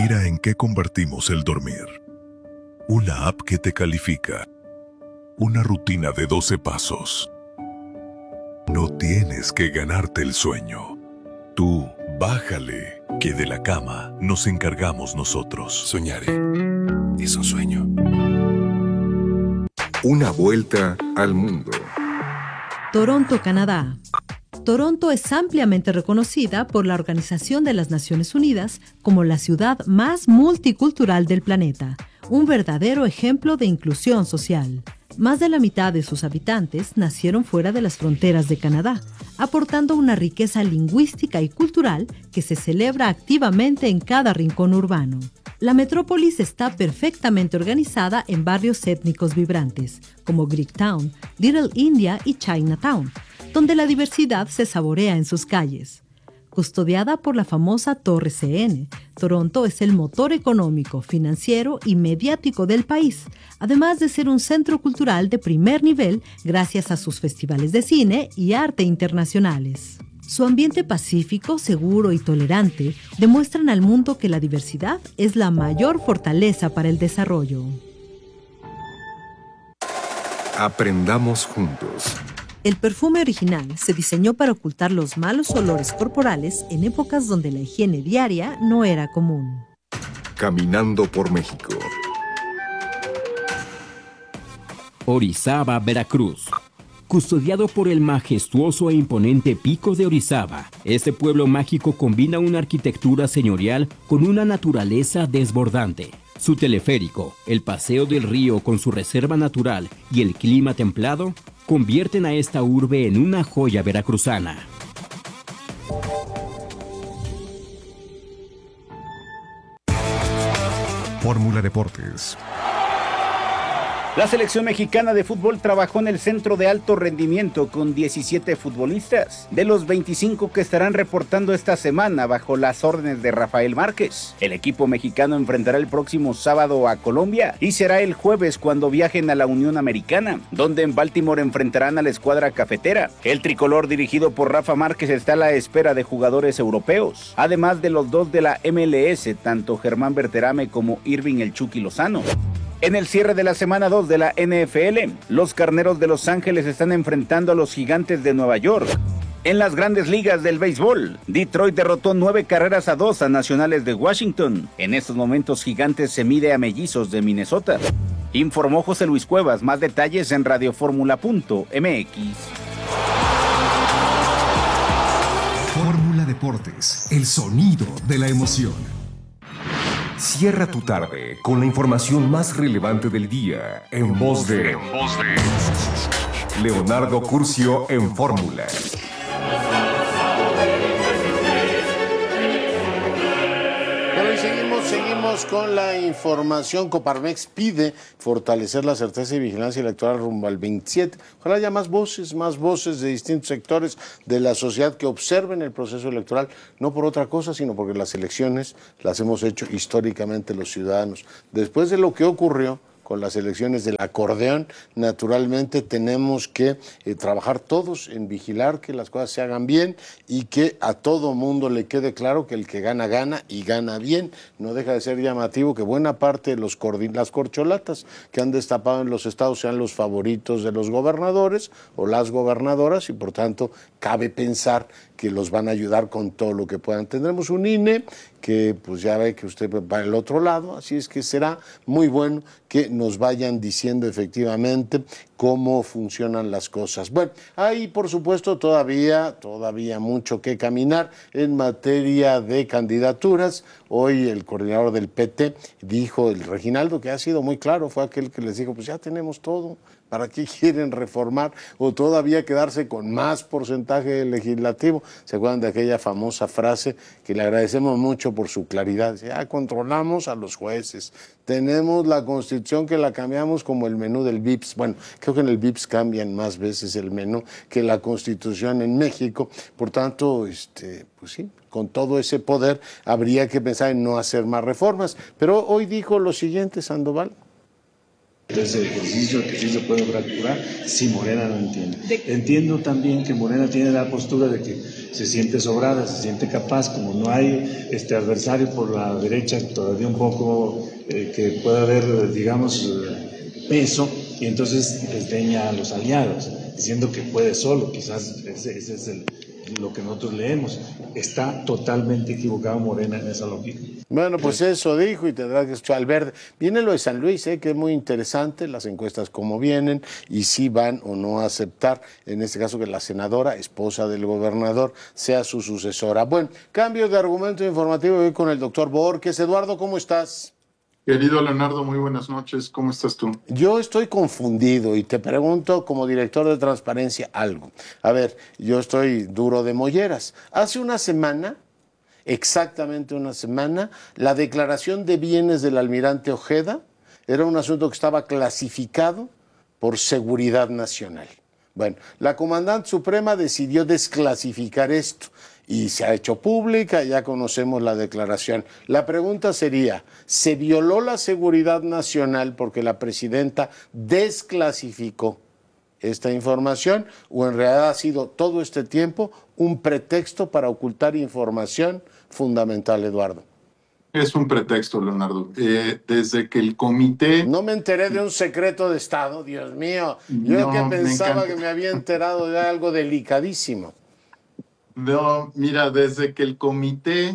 Mira en qué convertimos el dormir. Una app que te califica. Una rutina de 12 pasos. No tienes que ganarte el sueño. Tú, bájale, que de la cama nos encargamos nosotros. Soñaré. Es un sueño. Una vuelta al mundo. Toronto, Canadá. Toronto es ampliamente reconocida por la Organización de las Naciones Unidas como la ciudad más multicultural del planeta, un verdadero ejemplo de inclusión social. Más de la mitad de sus habitantes nacieron fuera de las fronteras de Canadá, aportando una riqueza lingüística y cultural que se celebra activamente en cada rincón urbano. La metrópolis está perfectamente organizada en barrios étnicos vibrantes, como Greektown, Little India y Chinatown, donde la diversidad se saborea en sus calles. Custodiada por la famosa Torre CN, Toronto es el motor económico, financiero y mediático del país, además de ser un centro cultural de primer nivel gracias a sus festivales de cine y arte internacionales. Su ambiente pacífico, seguro y tolerante demuestran al mundo que la diversidad es la mayor fortaleza para el desarrollo. Aprendamos juntos. El perfume original se diseñó para ocultar los malos olores corporales en épocas donde la higiene diaria no era común. Caminando por México. Orizaba, Veracruz. Custodiado por el majestuoso e imponente Pico de Orizaba, este pueblo mágico combina una arquitectura señorial con una naturaleza desbordante. Su teleférico, el paseo del río con su reserva natural y el clima templado convierten a esta urbe en una joya veracruzana. Fórmula Deportes. La selección mexicana de fútbol trabajó en el centro de alto rendimiento con 17 futbolistas, de los 25 que estarán reportando esta semana bajo las órdenes de Rafael Márquez. El equipo mexicano enfrentará el próximo sábado a Colombia y será el jueves cuando viajen a la Unión Americana, donde en Baltimore enfrentarán a la escuadra cafetera. El tricolor dirigido por Rafa Márquez está a la espera de jugadores europeos, además de los dos de la MLS, tanto Germán Berterame como Irving El Chucky Lozano. En el cierre de la semana 2 de la NFL, los Carneros de Los Ángeles están enfrentando a los Gigantes de Nueva York. En las grandes ligas del béisbol, Detroit derrotó 9-2 a Nacionales de Washington. En estos momentos, Gigantes se mide a Mellizos de Minnesota. Informó José Luis Cuevas. Más detalles en radioformula.mx. Fórmula Deportes, el sonido de la emoción. Cierra tu tarde con la información más relevante del día en voz de Leonardo Curcio en Fórmula. Bueno, y seguimos con la información. Coparmex pide fortalecer la certeza y vigilancia electoral rumbo al 27. Ojalá haya más voces de distintos sectores de la sociedad que observen el proceso electoral, no por otra cosa, sino porque las elecciones las hemos hecho históricamente los ciudadanos. Después de lo que ocurrió con las elecciones del acordeón, naturalmente tenemos que trabajar todos en vigilar que las cosas se hagan bien y que a todo mundo le quede claro que el que gana, gana y gana bien. No deja de ser llamativo que buena parte de las corcholatas que han destapado en los estados sean los favoritos de los gobernadores o las gobernadoras y por tanto cabe pensar que los van a ayudar con todo lo que puedan. Tendremos un INE que pues ya ve que usted va al otro lado, así es que será muy bueno que nos vayan diciendo efectivamente cómo funcionan las cosas. Bueno, hay por supuesto todavía mucho que caminar en materia de candidaturas. Hoy el coordinador del PT dijo, el Reginaldo, que ha sido muy claro, fue aquel que les dijo, pues ya tenemos todo. ¿Para qué quieren reformar o todavía quedarse con más porcentaje legislativo? ¿Se acuerdan de aquella famosa frase que le agradecemos mucho por su claridad? Ya controlamos a los jueces, tenemos la Constitución que la cambiamos como el menú del VIPS. Bueno, creo que en el VIPS cambian más veces el menú que la Constitución en México. Por tanto, pues sí, con todo ese poder habría que pensar en no hacer más reformas. Pero hoy dijo lo siguiente, Sandoval. Ese ejercicio que sí se puede fracturar si Morena no entiende. Entiendo también que Morena tiene la postura de que se siente sobrada, se siente capaz, como no hay adversario por la derecha, todavía un poco que pueda haber, digamos, peso, y entonces desdeña a los aliados, diciendo que puede solo. Quizás ese es lo que nosotros leemos. Está totalmente equivocado Morena en esa lógica. Bueno, pues eso dijo y tendrá que escuchar al verde. Viene lo de San Luis, que es muy interesante, las encuestas como vienen y si van o no a aceptar, en este caso que la senadora, esposa del gobernador, sea su sucesora. Bueno, cambio de argumento informativo, voy con el doctor Borges. Eduardo, ¿cómo estás? Querido Leonardo, muy buenas noches. ¿Cómo estás tú? Yo estoy confundido y te pregunto como director de Transparencia algo. A ver, yo estoy duro de molleras. Hace una semana, exactamente una semana, la declaración de bienes del almirante Ojeda era un asunto que estaba clasificado por seguridad nacional. Bueno, la comandante suprema decidió desclasificar esto y se ha hecho pública, ya conocemos la declaración. La pregunta sería, ¿se violó la seguridad nacional porque la presidenta desclasificó esta información o en realidad ha sido todo este tiempo un pretexto para ocultar información fundamental, Eduardo? Es un pretexto, Leonardo. Desde que el comité... No me enteré de un secreto de Estado, Dios mío. Yo que pensaba que me había enterado de algo delicadísimo. No, mira, desde que el comité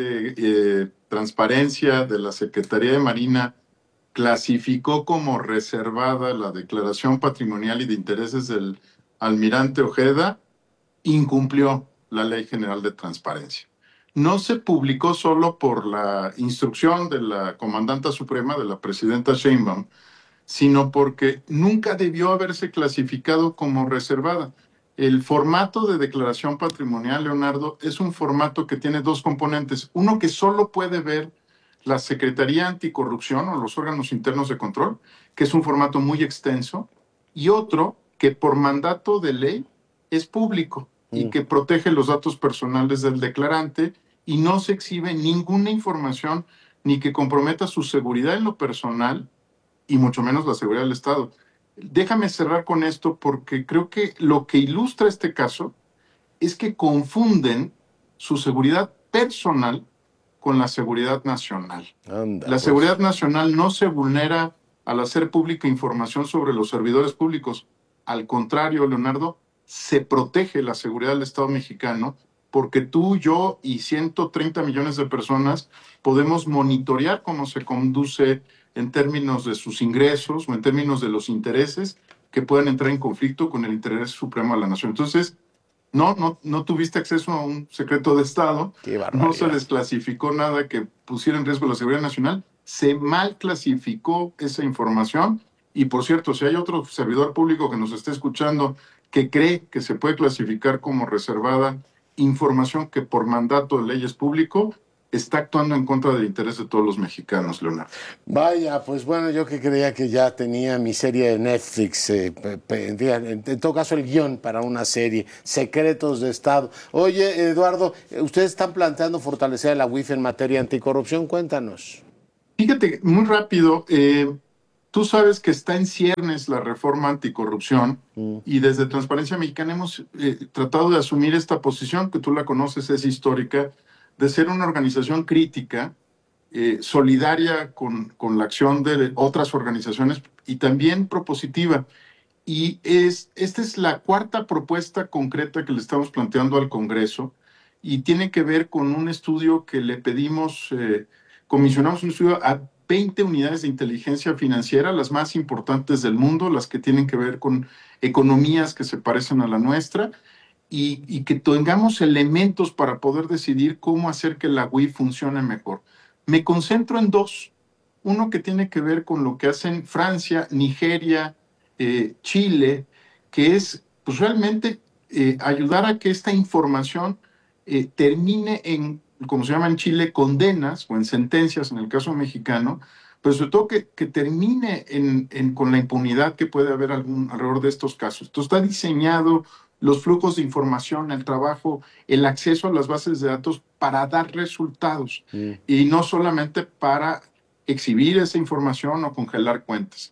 de transparencia de la Secretaría de Marina clasificó como reservada la declaración patrimonial y de intereses del almirante Ojeda, incumplió la Ley General de Transparencia. No se publicó solo por la instrucción de la comandanta suprema, de la presidenta Sheinbaum, sino porque nunca debió haberse clasificado como reservada. El formato de declaración patrimonial, Leonardo, es un formato que tiene dos componentes. Uno que solo puede ver la Secretaría Anticorrupción o los órganos internos de control, que es un formato muy extenso, y otro que por mandato de ley es público y que protege los datos personales del declarante y no se exhibe ninguna información ni que comprometa su seguridad en lo personal y mucho menos la seguridad del Estado. Déjame cerrar con esto porque creo que lo que ilustra este caso es que confunden su seguridad personal con la seguridad nacional. La seguridad nacional no se vulnera al hacer pública información sobre los servidores públicos. Al contrario, Leonardo, se protege la seguridad del Estado mexicano porque tú, yo y 130 millones de personas podemos monitorear cómo se conduce en términos de sus ingresos o en términos de los intereses que puedan entrar en conflicto con el interés supremo de la nación. Entonces, no tuviste acceso a un secreto de Estado, no se desclasificó nada que pusiera en riesgo la seguridad nacional, se mal clasificó esa información y, por cierto, si hay otro servidor público que nos esté escuchando que cree que se puede clasificar como reservada información que por mandato de ley es público, está actuando en contra del interés de todos los mexicanos, Leonardo. Vaya, pues bueno, yo que creía que ya tenía mi serie de Netflix, en todo caso el guión para una serie, Secretos de Estado. Oye, Eduardo, ustedes están planteando fortalecer a la UIF en materia anticorrupción, cuéntanos. Fíjate, muy rápido, tú sabes que está en ciernes la reforma anticorrupción y desde Transparencia Mexicana hemos tratado de asumir esta posición, que tú la conoces, es histórica, de ser una organización crítica, solidaria con la acción de otras organizaciones y también propositiva. Y esta es la cuarta propuesta concreta que le estamos planteando al Congreso y tiene que ver con un estudio que le pedimos, comisionamos un estudio a 20 unidades de inteligencia financiera, las más importantes del mundo, las que tienen que ver con economías que se parecen a la nuestra, y que tengamos elementos para poder decidir cómo hacer que la UIF funcione mejor. Me concentro en dos. Uno que tiene que ver con lo que hacen Francia, Nigeria, Chile, que es pues, realmente ayudar a que esta información termine en, como se llama en Chile, condenas o en sentencias en el caso mexicano, pero sobre todo que termine con la impunidad que puede haber alrededor de estos casos. Entonces está diseñado los flujos de información, el trabajo, el acceso a las bases de datos para dar resultados y no solamente para exhibir esa información o congelar cuentas.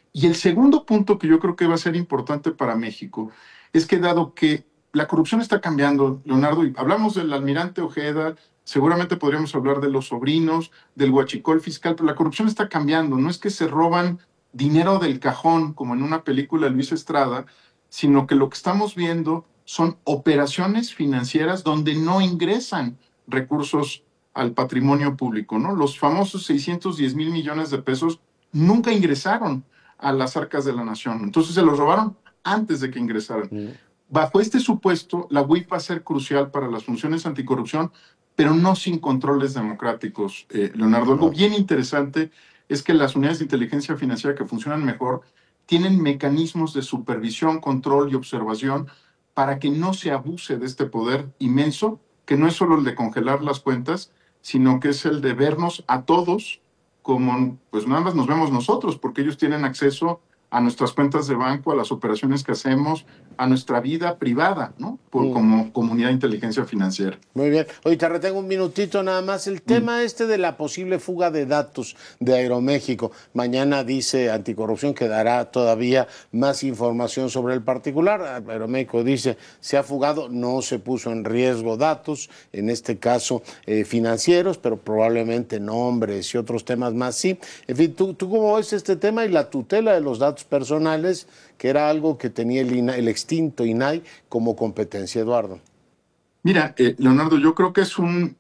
Y el segundo punto que yo creo que va a ser importante para México es que dado que la corrupción está cambiando, Leonardo, y hablamos del almirante Ojeda, seguramente podríamos hablar de los sobrinos, del huachicol fiscal, pero la corrupción está cambiando. No es que se roban dinero del cajón, como en una película de Luis Estrada, sino que lo que estamos viendo son operaciones financieras donde no ingresan recursos al patrimonio público, ¿no? Los famosos 610 mil millones de pesos nunca ingresaron a las arcas de la nación. Entonces se los robaron antes de que ingresaran. Bajo este supuesto, la UIF va a ser crucial para las funciones anticorrupción, pero no sin controles democráticos, Leonardo. Algo bien interesante es que las unidades de inteligencia financiera que funcionan mejor tienen mecanismos de supervisión, control y observación para que no se abuse de este poder inmenso, que no es solo el de congelar las cuentas, sino que es el de vernos a todos como, pues nada más nos vemos nosotros, porque ellos tienen acceso a nuestras cuentas de banco, a las operaciones que hacemos, a nuestra vida privada, ¿no? Como comunidad de inteligencia financiera. Muy bien. Oye, te retengo un minutito nada más. El tema de la posible fuga de datos de Aeroméxico. Mañana dice Anticorrupción que dará todavía más información sobre el particular. Aeroméxico dice, se ha fugado, no se puso en riesgo datos, en este caso financieros, pero probablemente nombres y otros temas más sí. En fin, ¿tú cómo ves este tema y la tutela de los datos personales, que era algo que tenía el extinto INAI como competencia, Eduardo? Mira, Leonardo, yo creo que es un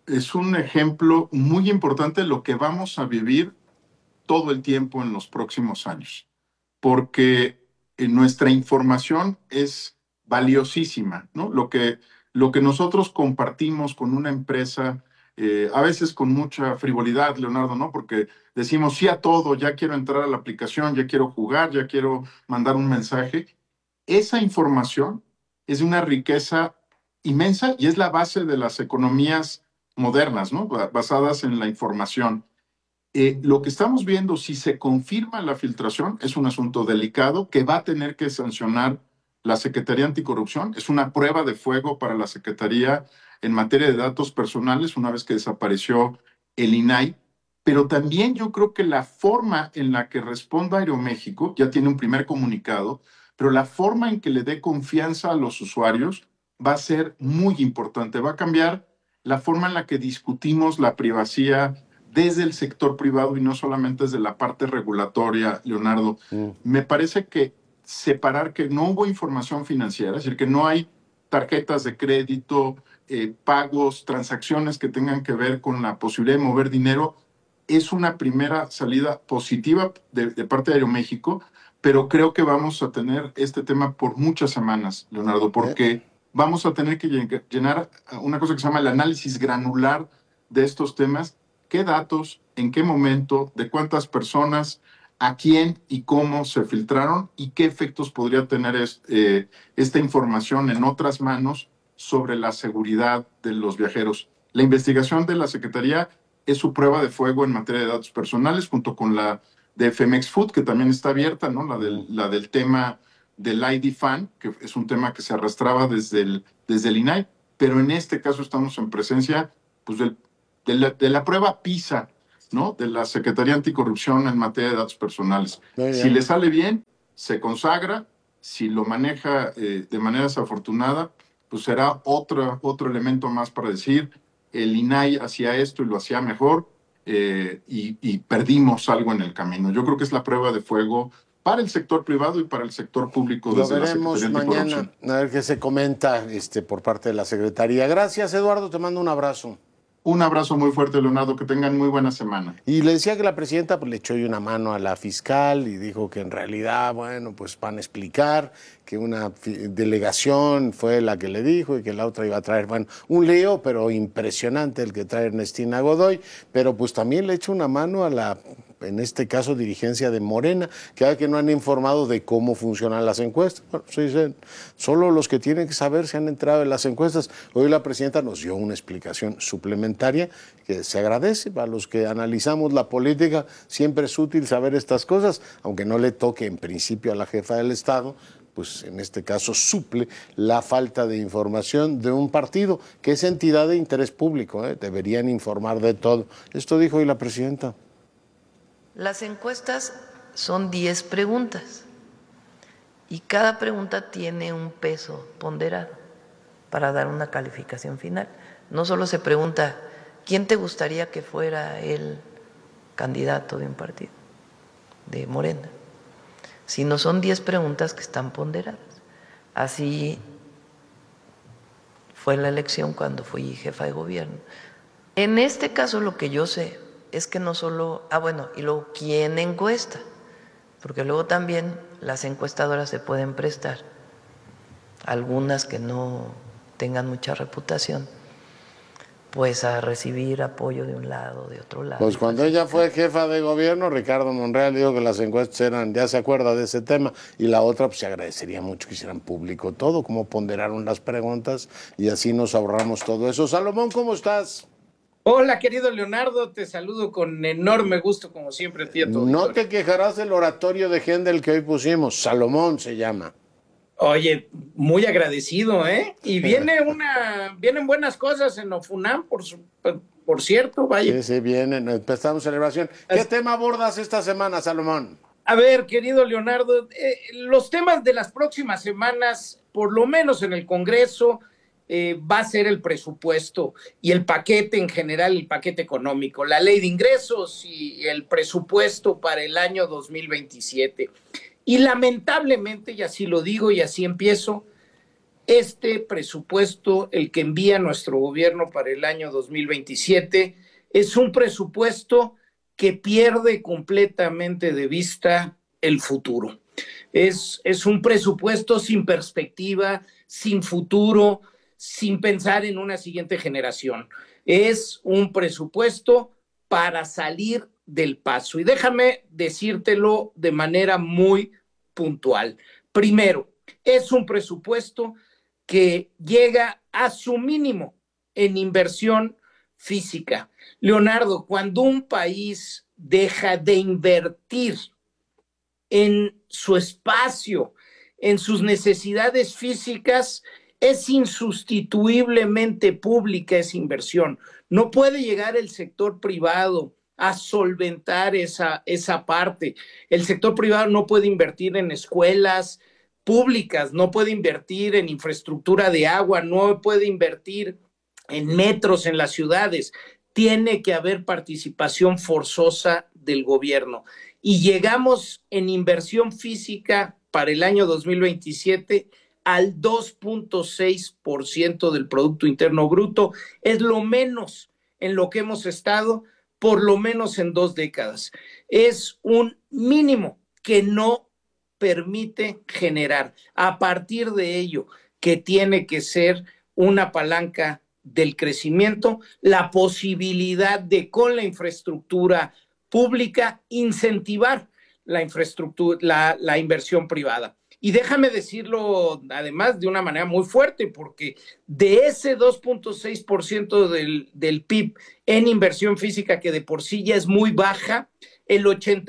ejemplo muy importante de lo que vamos a vivir todo el tiempo en los próximos años, porque nuestra información es valiosísima, ¿no? Lo que nosotros compartimos con una empresa, a veces con mucha frivolidad, Leonardo, ¿no? Porque decimos sí a todo, ya quiero entrar a la aplicación, ya quiero jugar, ya quiero mandar un mensaje. Esa información es de una riqueza inmensa y es la base de las economías modernas, ¿no? Basadas en la información. Lo que estamos viendo, si se confirma la filtración, es un asunto delicado que va a tener que sancionar la Secretaría Anticorrupción. Es una prueba de fuego para la Secretaría en materia de datos personales una vez que desapareció el INAI. Pero también yo creo que la forma en la que responda Aeroméxico, ya tiene un primer comunicado, pero la forma en que le dé confianza a los usuarios va a ser muy importante. Va a cambiar la forma en la que discutimos la privacidad desde el sector privado y no solamente desde la parte regulatoria, Leonardo. Me parece que separar que no hubo información financiera, es decir, que no hay tarjetas de crédito, pagos, transacciones que tengan que ver con la posibilidad de mover dinero, es una primera salida positiva de parte de Aeroméxico, pero creo que vamos a tener este tema por muchas semanas, Leonardo, porque vamos a tener que llenar una cosa que se llama el análisis granular de estos temas. ¿Qué datos, en qué momento, de cuántas personas, a quién y cómo se filtraron y qué efectos podría tener esta información en otras manos sobre la seguridad de los viajeros? La investigación de la Secretaría es su prueba de fuego en materia de datos personales, junto con la de Femex Food, que también está abierta, ¿no? La del tema del ID Fan, que es un tema que se arrastraba desde el INAI, pero en este caso estamos en presencia pues, de la prueba PISA, ¿no? De la Secretaría Anticorrupción en materia de datos personales. Si le sale bien, se consagra. Si lo maneja de manera desafortunada, pues será otro elemento más para decir, el INAI hacía esto y lo hacía mejor y perdimos algo en el camino. Yo creo que es la prueba de fuego para el sector privado y para el sector público. Lo veremos mañana, a ver qué se comenta por parte de la Secretaría. Gracias, Eduardo, te mando un abrazo. Un abrazo muy fuerte, Leonardo, que tengan muy buena semana. Y le decía que la presidenta pues, le echó una mano a la fiscal y dijo que en realidad, bueno, pues van a explicar que una delegación fue la que le dijo y que la otra iba a traer, bueno, un lío, pero impresionante el que trae Ernestina Godoy, pero pues también le echó una mano a la, en este caso, dirigencia de Morena, que no han informado de cómo funcionan las encuestas. Bueno, se dicen, solo los que tienen que saber se han entrado en las encuestas. Hoy la presidenta nos dio una explicación suplementaria que se agradece. Para los que analizamos la política, siempre es útil saber estas cosas, aunque no le toque en principio a la jefa del Estado, pues en este caso suple la falta de información de un partido que es entidad de interés público. Deberían informar de todo. Esto dijo hoy la presidenta. Las encuestas son 10 preguntas y cada pregunta tiene un peso ponderado para dar una calificación final. No solo se pregunta, ¿quién te gustaría que fuera el candidato de un partido, de Morena? Sino son 10 preguntas que están ponderadas. Así fue la elección cuando fui jefa de gobierno. En este caso lo que yo sé es que no solo, y luego, ¿quién encuesta? Porque luego también las encuestadoras se pueden prestar, algunas que no tengan mucha reputación, pues a recibir apoyo de un lado, de otro lado. Pues cuando ella fue jefa de gobierno, Ricardo Monreal dijo que las encuestas eran, ya se acuerda de ese tema, y la otra, pues se agradecería mucho que hicieran público todo, cómo ponderaron las preguntas, y así nos ahorramos todo eso. Salomón, ¿cómo estás? Hola, querido Leonardo, te saludo con enorme gusto, como siempre, tío. No te quejarás del oratorio de Händel que hoy pusimos, Salomón se llama. Oye, muy agradecido, ¿eh? Y vienen buenas cosas en Ofunam, por cierto, vaya. Sí, vienen, empezamos celebración. ¿Qué tema abordas esta semana, Salomón? A ver, querido Leonardo, los temas de las próximas semanas, por lo menos en el Congreso, va a ser el presupuesto y el paquete en general, el paquete económico, la ley de ingresos y el presupuesto para el año 2027. Y lamentablemente, y así lo digo y así empiezo, este presupuesto, el que envía nuestro gobierno para el año 2027, es un presupuesto que pierde completamente de vista el futuro. Es un presupuesto sin perspectiva, sin futuro, sin pensar en una siguiente generación. Es un presupuesto para salir del paso. Y déjame decírtelo de manera muy puntual. Primero, es un presupuesto que llega a su mínimo en inversión física. Leonardo, cuando un país deja de invertir en su espacio, en sus necesidades físicas, es insustituiblemente pública esa inversión. No puede llegar el sector privado a solventar esa parte. El sector privado no puede invertir en escuelas públicas, no puede invertir en infraestructura de agua, no puede invertir en metros en las ciudades. Tiene que haber participación forzosa del gobierno. Y llegamos en inversión física para el año 2027 al 2.6% del Producto Interno Bruto. Es lo menos en lo que hemos estado por lo menos en 2 décadas. Es un mínimo que no permite generar. A partir de ello, que tiene que ser una palanca del crecimiento, la posibilidad de, con la infraestructura pública, incentivar la infraestructura, la inversión privada. Y déjame decirlo además de una manera muy fuerte, porque de ese 2.6% del PIB en inversión física, que de por sí ya es muy baja, el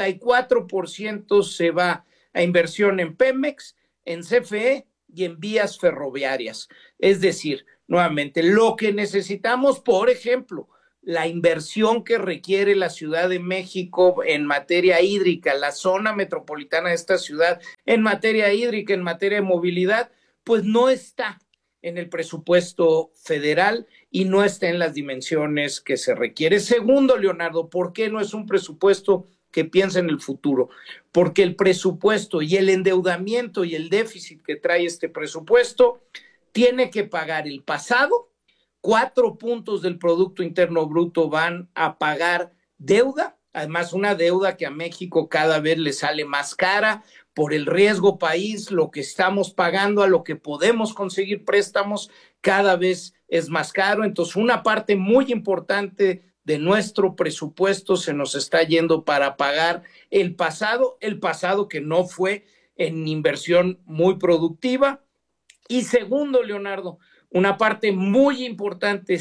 84% se va a inversión en Pemex, en CFE y en vías ferroviarias. Es decir, nuevamente, lo que necesitamos, por ejemplo, la inversión que requiere la Ciudad de México en materia hídrica, la zona metropolitana de esta ciudad en materia hídrica, en materia de movilidad, pues no está en el presupuesto federal y no está en las dimensiones que se requiere. Segundo, Leonardo, ¿por qué no es un presupuesto que piensa en el futuro? Porque el presupuesto y el endeudamiento y el déficit que trae este presupuesto tiene que pagar el pasado. 4 puntos del Producto Interno Bruto van a pagar deuda, además una deuda que a México cada vez le sale más cara por el riesgo país, lo que estamos pagando a lo que podemos conseguir préstamos cada vez es más caro. Entonces, una parte muy importante de nuestro presupuesto se nos está yendo para pagar el pasado que no fue en inversión muy productiva. Y segundo, Leonardo, una parte muy importante,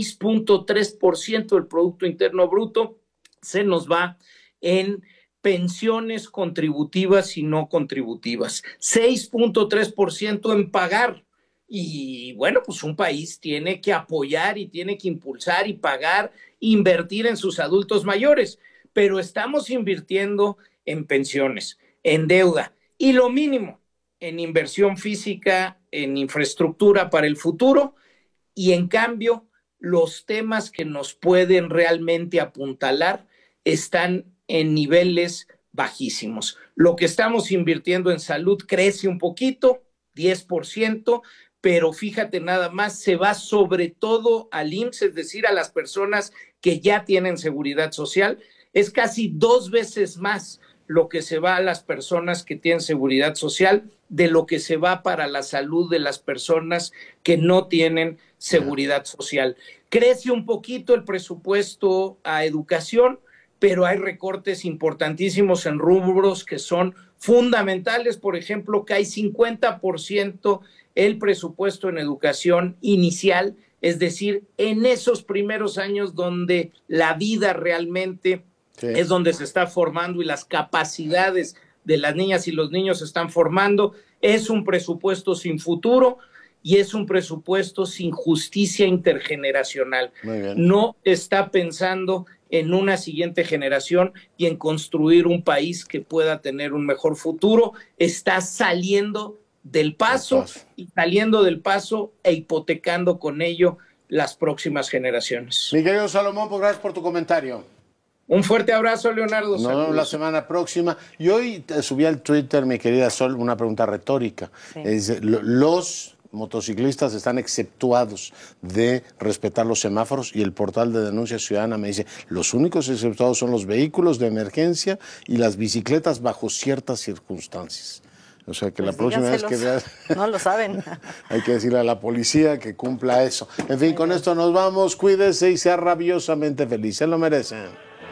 6.3% del Producto Interno Bruto, se nos va en pensiones contributivas y no contributivas. 6.3% en pagar. Y bueno, pues un país tiene que apoyar y tiene que impulsar y pagar, invertir en sus adultos mayores. Pero estamos invirtiendo en pensiones, en deuda y lo mínimo en inversión física, en infraestructura para el futuro, y en cambio los temas que nos pueden realmente apuntalar están en niveles bajísimos. Lo que estamos invirtiendo en salud crece un poquito, 10%, pero fíjate nada más, se va sobre todo al IMSS, es decir, a las personas que ya tienen seguridad social. Es casi 2 veces más lo que se va a las personas que tienen seguridad social de lo que se va para la salud de las personas que no tienen seguridad social. Crece un poquito el presupuesto a educación, pero hay recortes importantísimos en rubros que son fundamentales. Por ejemplo, cae 50% el presupuesto en educación inicial, es decir, en esos primeros años donde la vida realmente es donde se está formando y las capacidades de las niñas y los niños se están formando. Es un presupuesto sin futuro y es un presupuesto sin justicia intergeneracional. No está pensando en una siguiente generación y en construir un país que pueda tener un mejor futuro. Está saliendo del paso y saliendo del paso e hipotecando con ello las próximas generaciones. Mi querido Salomón, pues gracias por tu comentario. Un fuerte abrazo, Leonardo. Nos vemos la semana próxima. Y hoy subí al Twitter, mi querida Sol, una pregunta retórica. Sí. Los motociclistas están exceptuados de respetar los semáforos, y el portal de Denuncia Ciudadana me dice, los únicos exceptuados son los vehículos de emergencia y las bicicletas bajo ciertas circunstancias. O sea que pues la próxima vez que veas... No lo saben. Hay que decirle a la policía que cumpla eso. En fin, con esto nos vamos. Cuídese y sea rabiosamente feliz. Se lo merecen.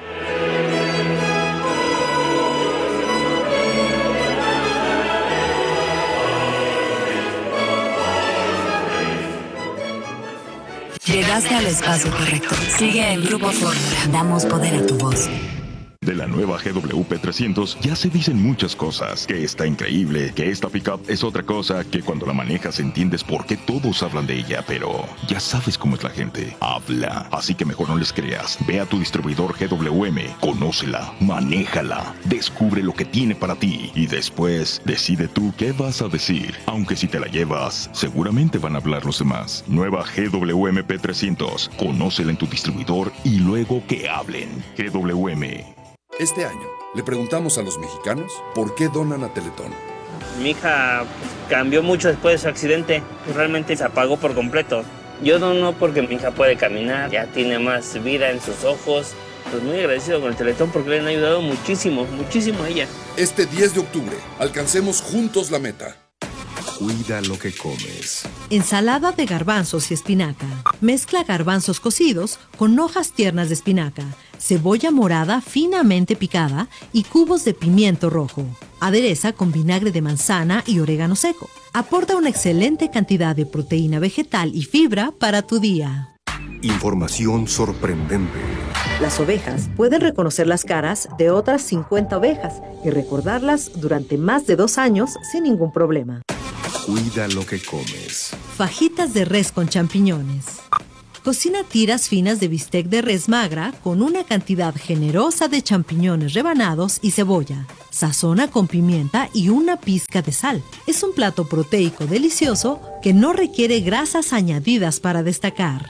Llegaste al espacio correcto. Sigue el Grupo Fórmula. Damos poder a tu voz. De la nueva GWP 300 ya se dicen muchas cosas, que está increíble, que esta pickup es otra cosa, que cuando la manejas entiendes por qué todos hablan de ella, pero ya sabes cómo es la gente, habla, así que mejor no les creas. Ve a tu distribuidor GWM, conócela, manéjala, descubre lo que tiene para ti y después decide tú qué vas a decir, aunque si te la llevas, seguramente van a hablar los demás. Nueva GWM 300, conócela en tu distribuidor y luego que hablen. GWM. Este año le preguntamos a los mexicanos por qué donan a Teletón. Mi hija cambió mucho después de su accidente, realmente se apagó por completo. Yo dono porque mi hija puede caminar, ya tiene más vida en sus ojos. Pues muy agradecido con el Teletón porque le han ayudado muchísimo, muchísimo a ella. Este 10 de octubre, alcancemos juntos la meta. Cuida lo que comes. Ensalada de garbanzos y espinaca. Mezcla garbanzos cocidos con hojas tiernas de espinaca, cebolla morada finamente picada y cubos de pimiento rojo. Adereza con vinagre de manzana y orégano seco. Aporta una excelente cantidad de proteína vegetal y fibra para tu día. Información sorprendente. Las ovejas pueden reconocer las caras de otras 50 ovejas y recordarlas durante más de 2 años sin ningún problema. Cuida lo que comes. Fajitas de res con champiñones. Cocina tiras finas de bistec de res magra con una cantidad generosa de champiñones rebanados y cebolla. Sazona con pimienta y una pizca de sal. Es un plato proteico delicioso que no requiere grasas añadidas para destacar.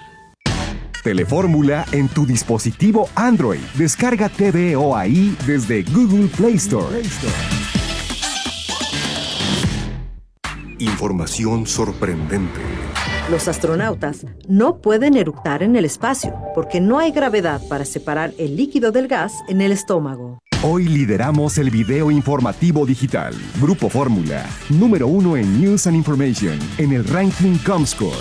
Telefórmula en tu dispositivo Android. Descarga TVO ahí desde Google Play Store. Información sorprendente. Los astronautas no pueden eructar en el espacio porque no hay gravedad para separar el líquido del gas en el estómago. Hoy lideramos el video informativo digital. Grupo Fórmula, número 1 en News and Information, en el ranking Comscore.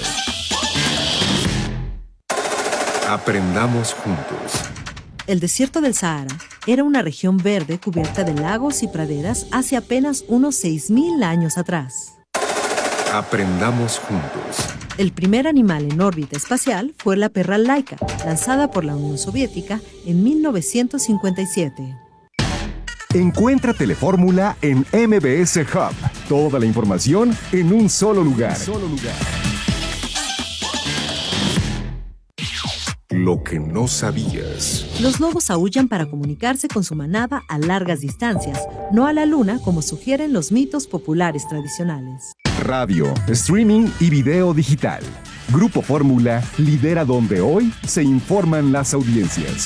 Aprendamos juntos. El desierto del Sahara era una región verde cubierta de lagos y praderas hace apenas unos 6,000 años atrás. Aprendamos juntos. El primer animal en órbita espacial fue la perra Laika, lanzada por la Unión Soviética en 1957. Encuentra Telefórmula en MBS Hub. Toda la información en un solo lugar. Lo que no sabías. Los lobos aúllan para comunicarse con su manada a largas distancias, no a la luna como sugieren los mitos populares tradicionales. Radio, streaming y video digital. Grupo Fórmula lidera donde hoy se informan las audiencias.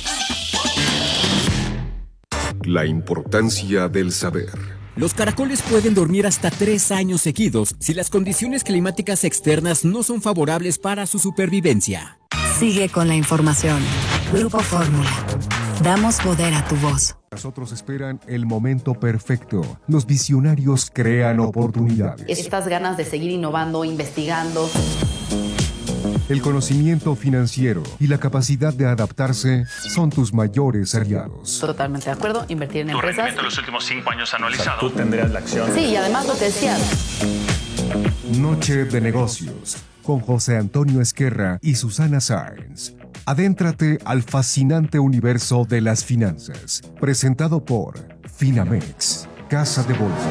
La importancia del saber. Los caracoles pueden dormir hasta 3 años seguidos si las condiciones climáticas externas no son favorables para su supervivencia. Sigue con la información. Grupo Fórmula. Damos poder a tu voz. Nosotros esperan el momento perfecto. Los visionarios crean oportunidades. Estas ganas de seguir innovando, investigando. El conocimiento financiero y la capacidad de adaptarse son tus mayores aliados. Totalmente de acuerdo. Invertir en empresas. Tu rendimiento en los últimos 5 años anualizado. O sea, tú tendrías la acción. Sí, y además lo que decías. Noche de negocios con José Antonio Esquerra y Susana Sáenz. Adéntrate al fascinante universo de las finanzas. Presentado por Finamex, Casa de Bolsa.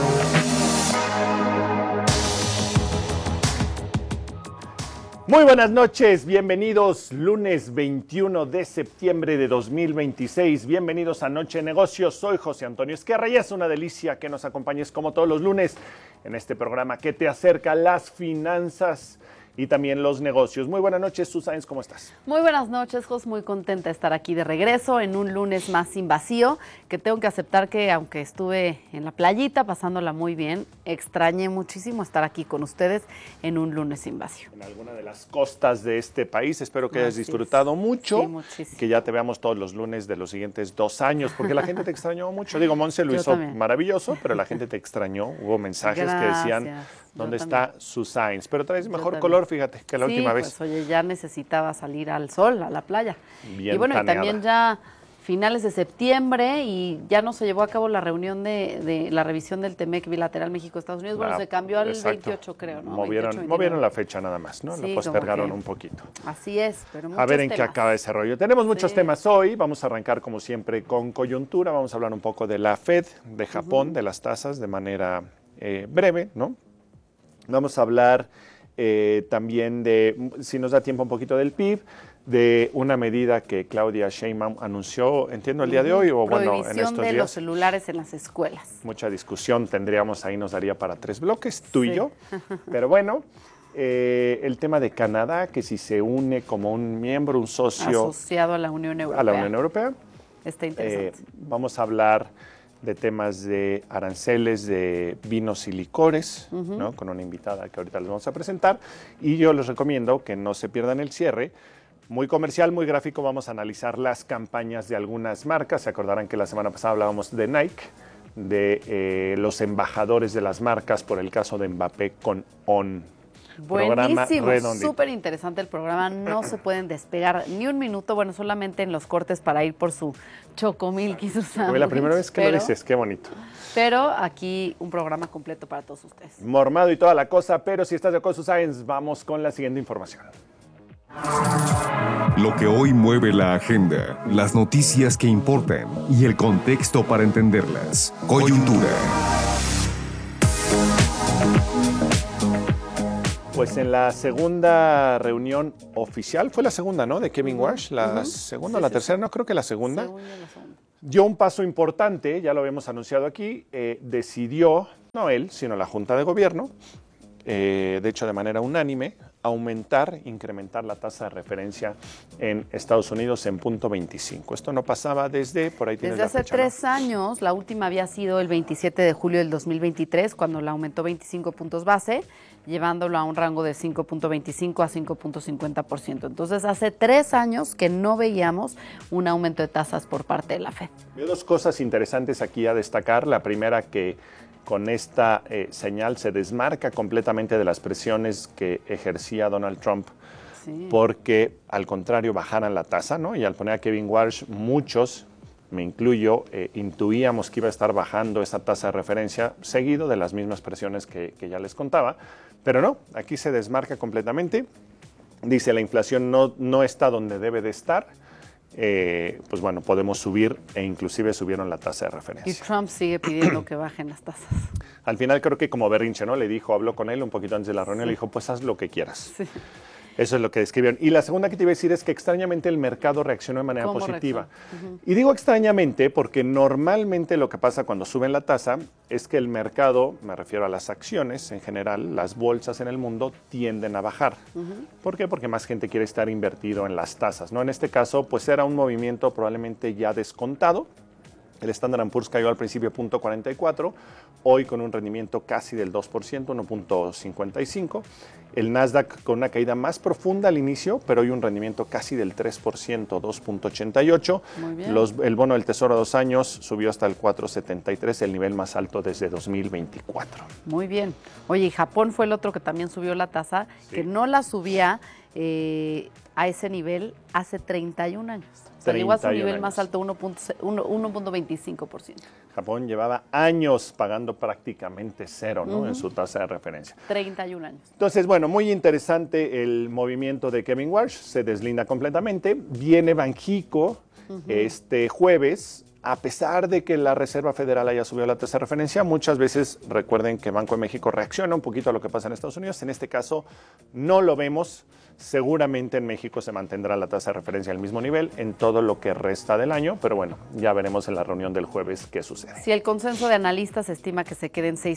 Muy buenas noches, bienvenidos lunes 21 de septiembre de 2026, bienvenidos a Noche de Negocios, soy José Antonio Esquerra y es una delicia que nos acompañes como todos los lunes en este programa que te acerca las finanzas y también los negocios. Muy buenas noches, Susana, ¿cómo estás? Muy buenas noches, Jos, muy contenta de estar aquí de regreso en un lunes más sin vacío, que tengo que aceptar que aunque estuve en la playita pasándola muy bien, extrañé muchísimo estar aquí con ustedes en un lunes sin vacío. En alguna de las costas de este país, espero que hayas disfrutado mucho, sí, muchísimo. Que ya te veamos todos los lunes de los siguientes 2 años, porque la gente te extrañó mucho. Digo, Monse lo hizo también maravilloso, pero la gente te extrañó, hubo mensajes que decían, ¿dónde está Susana? Pero traes mejor color, fíjate, que la última vez. Pues oye, ya necesitaba salir al sol, a la playa. Bien y bueno, taneada. Y también ya finales de septiembre y ya no se llevó a cabo la reunión de la revisión del TEMEC bilateral México-Estados Unidos. Bueno, se cambió al 28, creo, ¿no? Movieron la fecha nada más, ¿no? Sí, la postergaron un poquito. Así es, pero muchos A ver en temas. qué acaba ese rollo. Tenemos muchos temas hoy. Vamos a arrancar, como siempre, con coyuntura. Vamos a hablar un poco de la Fed, de Japón, de las tasas, de manera breve, ¿no? Vamos a hablar también de, si nos da tiempo, un poquito del PIB, de una medida que Claudia Sheinbaum anunció, entiendo, el día de hoy, o bueno, en estos días. Prohibición de los celulares en las escuelas. Mucha discusión tendríamos, ahí nos daría para 3 bloques, tú y yo. Pero bueno, el tema de Canadá, que si se une como un miembro, un socio. Asociado a la Unión Europea. A la Unión Europea. Está interesante. Vamos a hablar de temas de aranceles de vinos y licores, ¿no? Con una invitada que ahorita les vamos a presentar. Y yo les recomiendo que no se pierdan el cierre. Muy comercial, muy gráfico, vamos a analizar las campañas de algunas marcas. Se acordarán que la semana pasada hablábamos de Nike, de los embajadores de las marcas, por el caso de Mbappé con On. Buenísimo, súper interesante el programa, no se pueden despegar ni un minuto, bueno, solamente en los cortes para ir por su chocomilk y sus sándwiches. Fue la primera vez que lo dices, qué bonito. Pero aquí un programa completo para todos ustedes. Mormado y toda la cosa, pero si estás de acuerdo, Susana, vamos con la siguiente información. Lo que hoy mueve la agenda, las noticias que importan y el contexto para entenderlas. Coyuntura. Pues en la segunda reunión oficial, fue la segunda, ¿no? De Kevin Warsh, la segunda o la tercera, no creo que la segunda. Dio un paso importante, ya lo habíamos anunciado aquí, decidió, no él, sino la Junta de Gobierno, de hecho de manera unánime, incrementar la tasa de referencia en Estados Unidos en 0.25. Esto no pasaba desde, por ahí tienes la fecha. Desde hace 3 años, la última había sido el 27 de julio del 2023, cuando la aumentó 25 puntos base, llevándolo a un rango de 5.25 a 5.50%. Entonces, hace 3 años que no veíamos un aumento de tasas por parte de la Fed. Veo 2 cosas interesantes aquí a destacar. La primera, que con esta señal se desmarca completamente de las presiones que ejercía Donald Trump, porque al contrario bajaran la tasa, ¿no? Y al poner a Kevin Warsh, muchos, me incluyo, intuíamos que iba a estar bajando esa tasa de referencia seguido de las mismas presiones que ya les contaba, pero no, aquí se desmarca completamente. Dice, la inflación no está donde debe de estar. Pues bueno, podemos subir e inclusive subieron la tasa de referencia. Y Trump sigue pidiendo que bajen las tasas. Al final creo que como berrinche, ¿no? Le dijo, habló con él un poquito antes de la reunión, le dijo, pues haz lo que quieras. Sí. Eso es lo que describieron. Y la segunda que te iba a decir es que extrañamente el mercado reaccionó de manera positiva. Y digo extrañamente porque normalmente lo que pasa cuando suben la tasa es que el mercado, me refiero a las acciones en general, las bolsas en el mundo tienden a bajar. ¿Por qué? Porque más gente quiere estar invertido en las tasas, ¿no? En este caso, pues era un movimiento probablemente ya descontado. El Standard & Poor's cayó al principio 0.44, hoy con un rendimiento casi del 2%, 1.55. El Nasdaq con una caída más profunda al inicio, pero hoy un rendimiento casi del 3%, 2.88. Muy bien. El bono del Tesoro a 2 años subió hasta el 4.73, el nivel más alto desde 2024. Muy bien. Oye, y Japón fue el otro que también subió la tasa, que no la subía a ese nivel hace 31 años. O sea, llegó a su nivel más alto, 1.25%. Japón llevaba años pagando prácticamente cero, ¿no? En su tasa de referencia. 31 años. Entonces, bueno, muy interesante el movimiento de Kevin Warsh, se deslinda completamente. Viene Banxico este jueves. A pesar de que la Reserva Federal haya subido la tasa de referencia, muchas veces recuerden que Banco de México reacciona un poquito a lo que pasa en Estados Unidos. En este caso no lo vemos. Seguramente en México se mantendrá la tasa de referencia al mismo nivel en todo lo que resta del año, pero bueno, ya veremos en la reunión del jueves qué sucede. Si el consenso de analistas estima que se quede en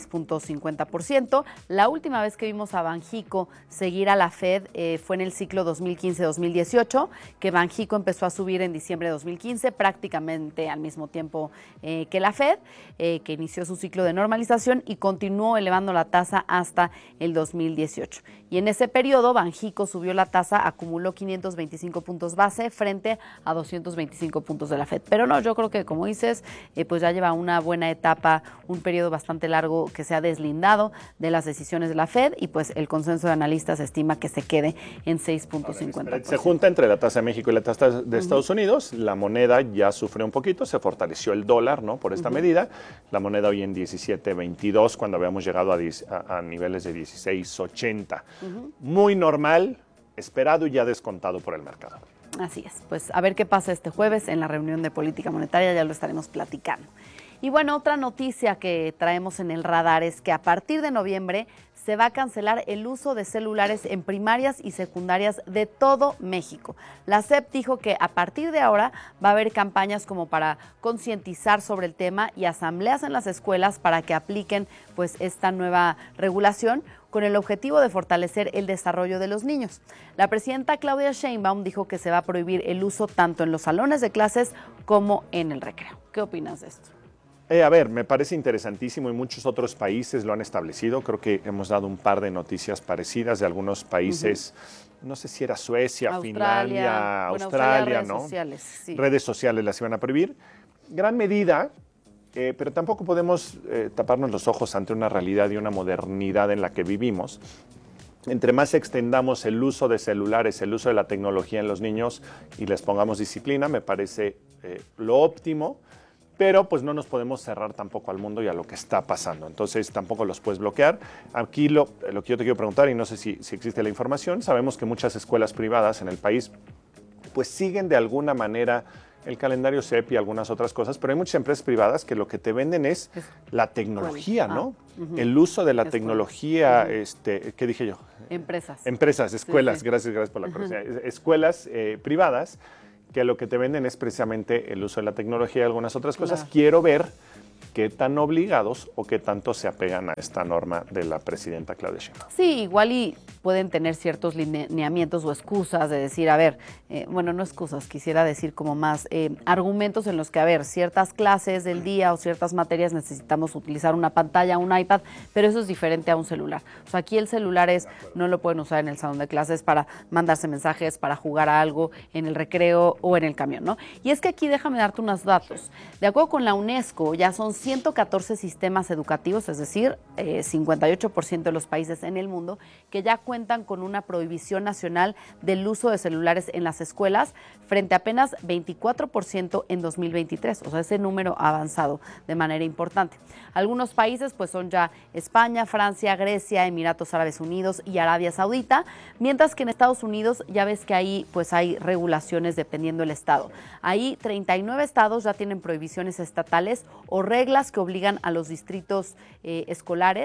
6.50%, la última vez que vimos a Banxico seguir a la Fed fue en el ciclo 2015-2018, que Banxico empezó a subir en diciembre de 2015, prácticamente al mismo tiempo que la Fed, que inició su ciclo de normalización y continuó elevando la tasa hasta el 2018. Y en ese periodo, Banxico subió la tasa, acumuló 525 puntos base frente a 225 puntos de la Fed. Pero no, yo creo que, como dices, pues ya lleva una buena etapa, un periodo bastante largo que se ha deslindado de las decisiones de la Fed y pues el consenso de analistas estima que se quede en 6.50%. Se junta entre la tasa de México y la tasa de Estados Unidos. La moneda ya sufrió un poquito, se fortaleció el dólar, ¿no? Por esta medida. La moneda hoy en 17.22 cuando habíamos llegado a niveles de 16.80. Muy normal, esperado y ya descontado por el mercado. Así es, pues a ver qué pasa este jueves en la reunión de política monetaria, ya lo estaremos platicando. Y bueno, otra noticia que traemos en el radar es que a partir de noviembre se va a cancelar el uso de celulares en primarias y secundarias de todo México. La SEP dijo que a partir de ahora va a haber campañas como para concientizar sobre el tema y asambleas en las escuelas para que apliquen pues esta nueva regulación con el objetivo de fortalecer el desarrollo de los niños. La presidenta Claudia Sheinbaum dijo que se va a prohibir el uso tanto en los salones de clases como en el recreo. ¿Qué opinas de esto? A ver, me parece interesantísimo y muchos otros países lo han establecido. Creo que hemos dado un par de noticias parecidas de algunos países, no sé si era Suecia, Finlandia, Australia, ¿no? Redes sociales las iban a prohibir. Gran medida, pero tampoco podemos taparnos los ojos ante una realidad y una modernidad en la que vivimos. Entre más extendamos el uso de celulares, el uso de la tecnología en los niños y les pongamos disciplina, me parece lo óptimo. Pero pues no nos podemos cerrar tampoco al mundo y a lo que está pasando. Entonces tampoco los puedes bloquear. Aquí lo que yo te quiero preguntar, y no sé si existe la información, sabemos que muchas escuelas privadas en el país pues siguen de alguna manera el calendario CEP y algunas otras cosas, pero hay muchas empresas privadas que lo que te venden es la tecnología, ¿no? El uso de la tecnología, ¿qué dije yo? Empresas, escuelas, gracias por la corrección. Escuelas privadas que lo que te venden es precisamente el uso de la tecnología y algunas otras cosas. Quiero ver qué tan obligados o qué tanto se apegan a esta norma de la presidenta Claudia Sheinbaum. Sí, igual y pueden tener ciertos lineamientos o excusas de decir, a ver, bueno, no excusas, quisiera decir como más argumentos en los que, a ver, ciertas clases del día o ciertas materias necesitamos utilizar una pantalla, un iPad, pero eso es diferente a un celular. O sea, aquí el celular no lo pueden usar en el salón de clases para mandarse mensajes, para jugar a algo en el recreo o en el camión, ¿no? Y es que aquí déjame darte unos datos. De acuerdo con la UNESCO, ya son 114 sistemas educativos, es decir, 58% de los países en el mundo, que ya cuentan con una prohibición nacional del uso de celulares en las escuelas, frente a apenas 24% en 2023. O sea, ese número ha avanzado de manera importante. Algunos países pues son ya España, Francia, Grecia, Emiratos Árabes Unidos y Arabia Saudita, mientras que en Estados Unidos ya ves que ahí pues hay regulaciones dependiendo del estado. Ahí 39 estados ya tienen prohibiciones estatales o reglas que obligan a los distritos escolares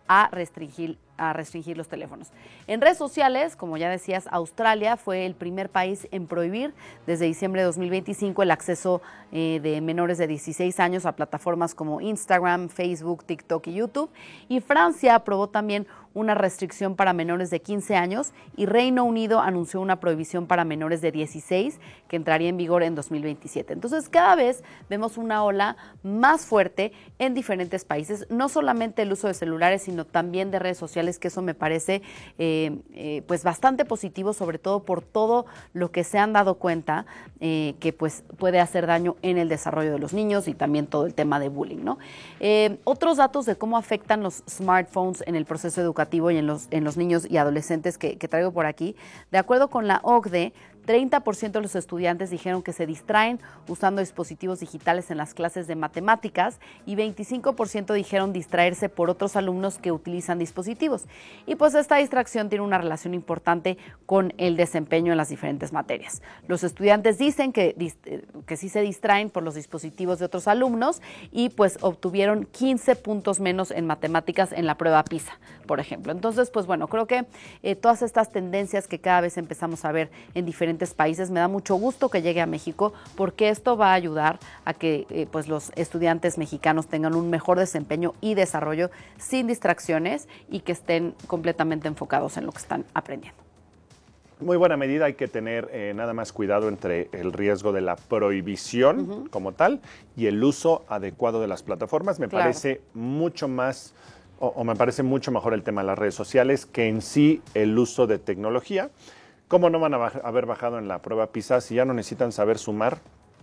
a restringir los teléfonos. En redes sociales, como ya decías, Australia fue el primer país en prohibir desde diciembre de 2025 el acceso de menores de 16 años a plataformas como Instagram, Facebook, TikTok y YouTube. Y Francia aprobó también una restricción para menores de 15 años y Reino Unido anunció una prohibición para menores de 16 que entraría en vigor en 2027. Entonces, cada vez vemos una ola más fuerte en diferentes países, no solamente el uso de celulares, sino también de redes sociales, que eso me parece pues bastante positivo, sobre todo por todo lo que se han dado cuenta que pues puede hacer daño en el desarrollo de los niños y también todo el tema de bullying, ¿no? Otros datos de cómo afectan los smartphones en el proceso educativo y en los niños y adolescentes que traigo por aquí. De acuerdo con la OCDE, 30% de los estudiantes dijeron que se distraen usando dispositivos digitales en las clases de matemáticas y 25% dijeron distraerse por otros alumnos que utilizan dispositivos. Y pues esta distracción tiene una relación importante con el desempeño en las diferentes materias. Los estudiantes dicen que sí se distraen por los dispositivos de otros alumnos y pues obtuvieron 15 puntos menos en matemáticas en la prueba PISA, por ejemplo. Entonces, pues bueno, creo que todas estas tendencias que cada vez empezamos a ver en diferentes países, me da mucho gusto que llegue a México, porque esto va a ayudar a que pues los estudiantes mexicanos tengan un mejor desempeño y desarrollo sin distracciones y que estén completamente enfocados en lo que están aprendiendo. Muy buena medida, hay que tener nada más cuidado entre el riesgo de la prohibición como tal y el uso adecuado de las plataformas. Me parece mucho más, o me parece mucho mejor el tema de las redes sociales que en sí el uso de tecnología. ¿Cómo no van a haber bajado en la prueba PISA si ya no necesitan saber sumar,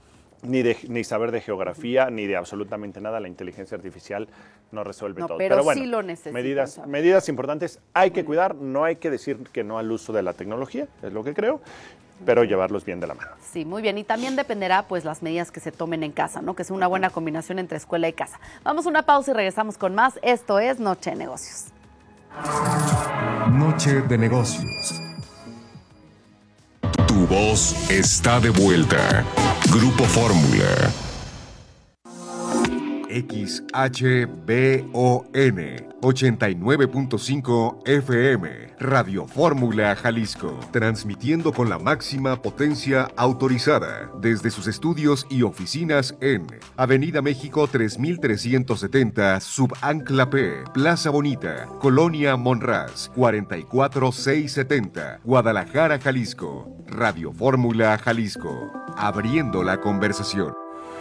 ni saber de geografía, ni de absolutamente nada? La inteligencia artificial no resuelve todo. Pero bueno, sí lo necesitan. medidas importantes. Hay que cuidar, no hay que decir que no al uso de la tecnología, es lo que creo, pero llevarlos bien de la mano. Sí, muy bien. Y también dependerá pues las medidas que se tomen en casa, ¿no? Que sea una buena combinación entre escuela y casa. Vamos a una pausa y regresamos con más. Esto es Noche de Negocios. Noche de Negocios. Tu voz está de vuelta. Grupo Fórmula. XHBON 89.5 FM, Radio Fórmula Jalisco, transmitiendo con la máxima potencia autorizada desde sus estudios y oficinas en Avenida México 3370, Subancla P, Plaza Bonita, Colonia Monraz, 44670, Guadalajara, Jalisco. Radio Fórmula Jalisco, abriendo la conversación.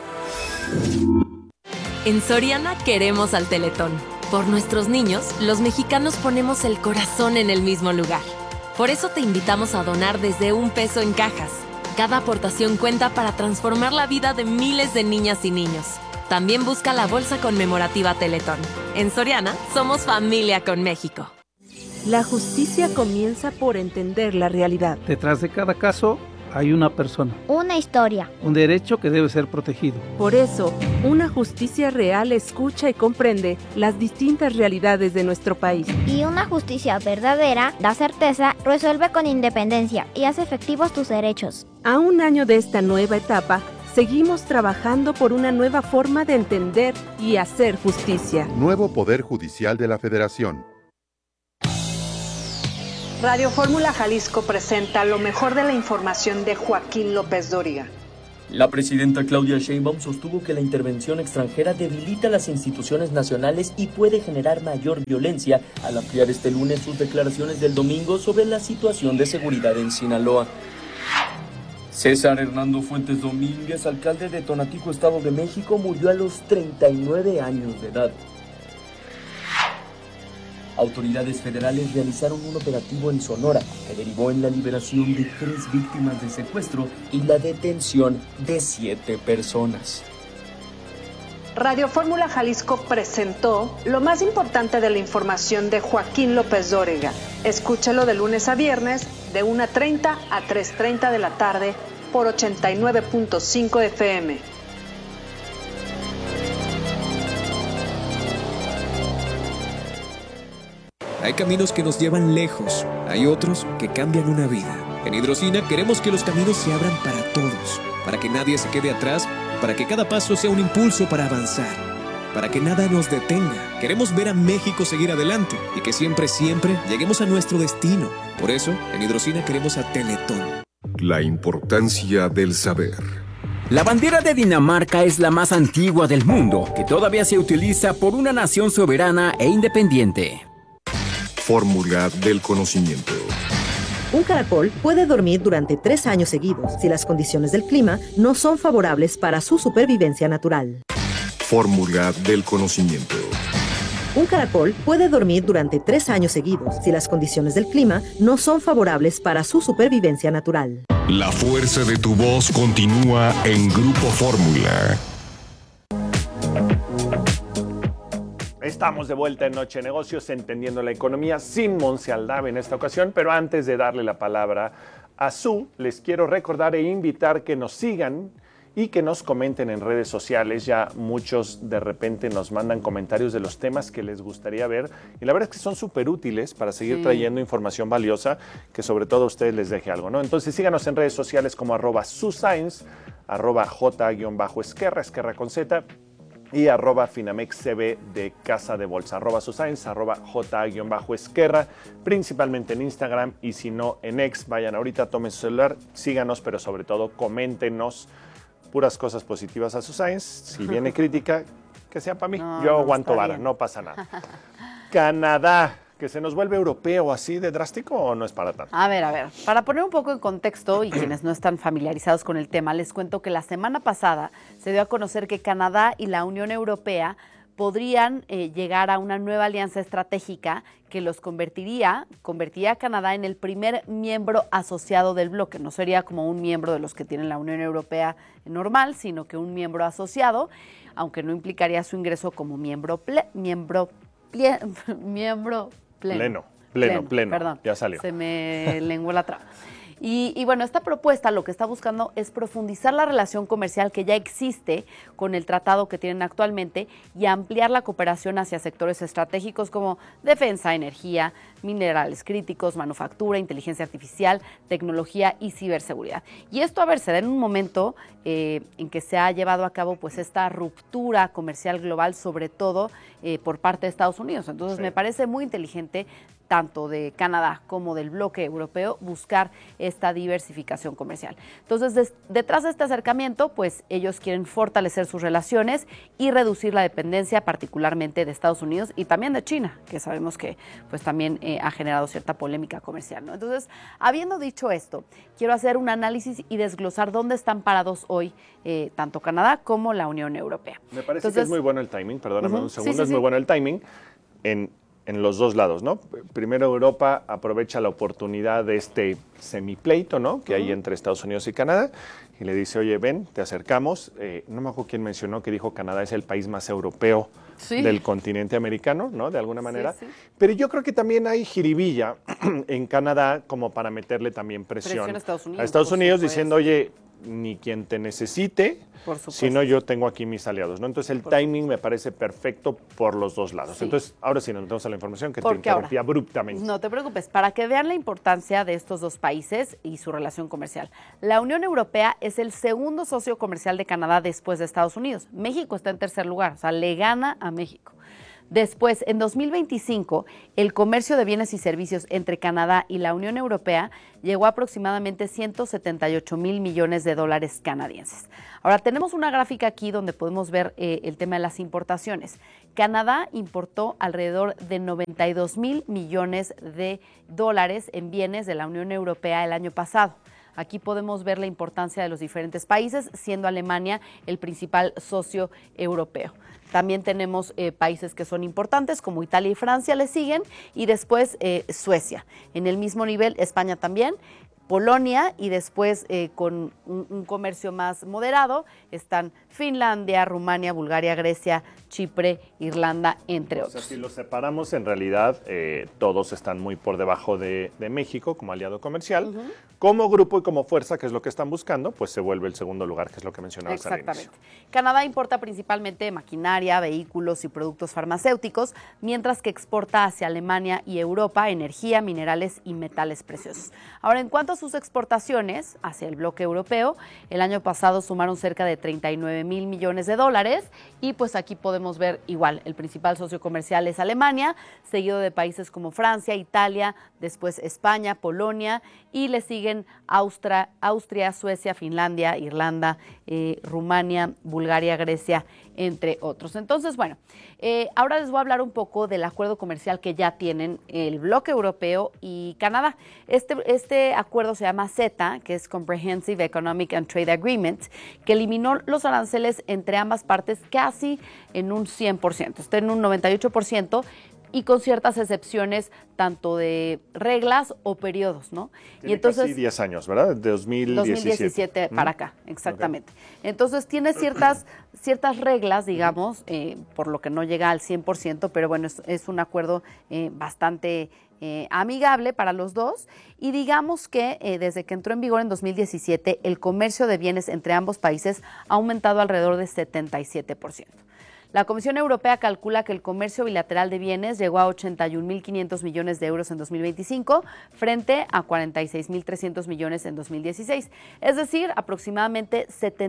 En Soriana queremos al Teletón. Por nuestros niños, los mexicanos ponemos el corazón en el mismo lugar. Por eso te invitamos a donar desde $1 en cajas. Cada aportación cuenta para transformar la vida de miles de niñas y niños. También busca la bolsa conmemorativa Teletón. En Soriana, somos familia con México. La justicia comienza por entender la realidad. Detrás de cada caso hay una persona. Una historia. Un derecho que debe ser protegido. Por eso, una justicia real escucha y comprende las distintas realidades de nuestro país. Y una justicia verdadera da certeza, resuelve con independencia y hace efectivos tus derechos. A un año de esta nueva etapa, seguimos trabajando por una nueva forma de entender y hacer justicia. Nuevo Poder Judicial de la Federación. Radio Fórmula Jalisco presenta lo mejor de la información de Joaquín López Dóriga. La presidenta Claudia Sheinbaum sostuvo que la intervención extranjera debilita las instituciones nacionales y puede generar mayor violencia al ampliar este lunes sus declaraciones del domingo sobre la situación de seguridad en Sinaloa. César Hernando Fuentes Domínguez, alcalde de Tonatico, Estado de México, murió a los 39 años de edad. Autoridades federales realizaron un operativo en Sonora que derivó en la liberación de 3 víctimas de secuestro y la detención de 7 personas. Radio Fórmula Jalisco presentó lo más importante de la información de Joaquín López Dóriga. Escúchalo de lunes a viernes de 1:30 a 3:30 de la tarde por 89.5 FM. Hay caminos que nos llevan lejos, hay otros que cambian una vida. En Hidrocina queremos que los caminos se abran para todos, para que nadie se quede atrás, para que cada paso sea un impulso para avanzar. para que nada nos detenga. Queremos ver a México seguir adelante y que siempre, siempre lleguemos a nuestro destino. Por eso, en Hidrocina queremos a Teletón. La importancia del saber. La bandera de Dinamarca es la más antigua del mundo, que todavía se utiliza por una nación soberana e independiente. Fórmula del conocimiento. Un caracol puede dormir durante 3 años seguidos si las condiciones del clima no son favorables para su supervivencia natural. Fórmula del conocimiento. Un caracol puede dormir durante 3 años seguidos si las condiciones del clima no son favorables para su supervivencia natural. La fuerza de tu voz continúa en Grupo Fórmula. Estamos de vuelta en Noche de Negocios, entendiendo la economía sin Monse Aldave en esta ocasión, pero antes de darle la palabra a Su, les quiero recordar e invitar que nos sigan y que nos comenten en redes sociales. Ya muchos de repente nos mandan comentarios de los temas que les gustaría ver y la verdad es que son súper útiles para seguir trayendo información valiosa que sobre todo a ustedes les deje algo, ¿no? Entonces síganos en redes sociales como @suscience, @j_esquerra, esquerra con Z, y @finamexcb de Casa de Bolsa, @suscience, @j_esquerra, principalmente en Instagram, y si no en X, vayan ahorita, tomen su celular, síganos, pero sobre todo coméntenos puras cosas positivas a Suscience. Si viene crítica, que sea para mí. No, yo no, aguanto está vara, bien. no pasa nada. Canadá, que se nos vuelve europeo así de drástico, ¿o no es para tanto? A ver, para poner un poco en contexto y quienes no están familiarizados con el tema, les cuento que la semana pasada se dio a conocer que Canadá y la Unión Europea podrían llegar a una nueva alianza estratégica que los convertiría a Canadá en el primer miembro asociado del bloque. No sería como un miembro de los que tiene la Unión Europea normal, sino que un miembro asociado, aunque no implicaría su ingreso como miembro pleno. Perdón, ya salió. Se me lenguó la traba. Y bueno, esta propuesta lo que está buscando es profundizar la relación comercial que ya existe con el tratado que tienen actualmente y ampliar la cooperación hacia sectores estratégicos como defensa, energía, minerales críticos, manufactura, inteligencia artificial, tecnología y ciberseguridad. Y esto, a ver, se da en un momento en que se ha llevado a cabo pues esta ruptura comercial global, sobre todo por parte de Estados Unidos. Entonces me parece muy inteligente, tanto de Canadá como del bloque europeo, buscar esta diversificación comercial. Entonces, detrás de este acercamiento, pues ellos quieren fortalecer sus relaciones y reducir la dependencia, particularmente de Estados Unidos y también de China, que sabemos que pues también ha generado cierta polémica comercial, ¿no? Entonces, habiendo dicho esto, quiero hacer un análisis y desglosar dónde están parados hoy tanto Canadá como la Unión Europea. Me parece que es muy bueno el timing, perdóname un segundo, muy bueno el timing en los dos lados, ¿no? Primero, Europa aprovecha la oportunidad de este semipleito, ¿no?, que hay entre Estados Unidos y Canadá, y le dice, oye, ven, te acercamos. No me acuerdo quién mencionó que dijo Canadá es el país más europeo del continente americano, ¿no?, de alguna manera. Sí. Pero yo creo que también hay jiribilla en Canadá como para meterle también presión a Estados Unidos diciendo, oye, ni quien te necesite, sino yo tengo aquí mis aliados, ¿no? Entonces el timing me parece perfecto por los dos lados. Sí. Entonces, ahora sí nos metemos a la información que te interrumpí abruptamente. No te preocupes, para que vean la importancia de estos dos países y su relación comercial. La Unión Europea es el segundo socio comercial de Canadá después de Estados Unidos. México está en tercer lugar, o sea, le gana a México. Después, en 2025, el comercio de bienes y servicios entre Canadá y la Unión Europea llegó a aproximadamente 178 mil millones de dólares canadienses. Ahora, tenemos una gráfica aquí donde podemos ver el tema de las importaciones. Canadá importó alrededor de 92 mil millones de dólares en bienes de la Unión Europea el año pasado. Aquí podemos ver la importancia de los diferentes países, siendo Alemania el principal socio europeo. También tenemos países que son importantes, como Italia y Francia le siguen, y después Suecia. En el mismo nivel, España también, Polonia, y después con un comercio más moderado están Finlandia, Rumania, Bulgaria, Grecia, Chipre, Irlanda, entre otros. O sea, si los separamos, en realidad todos están muy por debajo de México como aliado comercial. Como grupo y como fuerza, que es lo que están buscando, pues se vuelve el segundo lugar, que es lo que mencionabas al inicio. Exactamente. Canadá importa principalmente maquinaria, vehículos y productos farmacéuticos, mientras que exporta hacia Alemania y Europa energía, minerales y metales preciosos. Ahora, en cuanto a sus exportaciones hacia el bloque europeo, el año pasado sumaron cerca de 39 mil millones de dólares, y pues aquí podemos podemos ver igual, el principal socio comercial es Alemania, seguido de países como Francia, Italia, después España, Polonia, y le siguen Austria, Suecia, Finlandia, Irlanda, Rumania, Bulgaria, Grecia, entre otros. Entonces, bueno, ahora les voy a hablar un poco del acuerdo comercial que ya tienen el bloque europeo y Canadá. Este acuerdo se llama CETA, que es Comprehensive Economic and Trade Agreement, que eliminó los aranceles entre ambas partes casi en un 100%, está en un 98%, y con ciertas excepciones tanto de reglas o periodos, ¿no? Tiene y entonces casi 10 años, ¿verdad? De 2017 para acá, exactamente. Okay. Entonces tiene ciertas reglas, digamos, por lo que no llega al 100%, pero bueno, es un acuerdo bastante amigable para los dos, y digamos que desde que entró en vigor en 2017, el comercio de bienes entre ambos países ha aumentado alrededor de 77%. La Comisión Europea calcula que el comercio bilateral de bienes llegó a 81.500 millones de euros en 2025 frente a 46.300 millones en 2016, es decir, aproximadamente